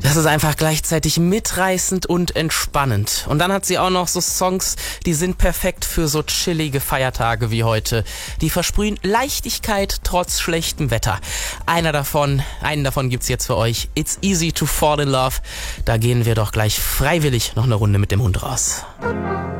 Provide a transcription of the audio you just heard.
Das ist einfach gleichzeitig mitreißend und entspannend. Und dann hat sie auch noch so Songs, die sind perfekt für so chillige Feiertage wie heute. Die versprühen Leichtigkeit trotz schlechtem Wetter. Einen davon gibt's jetzt für euch. It's Easy to Fall in Love. Da gehen wir doch gleich freiwillig noch eine Runde mit dem Hund raus.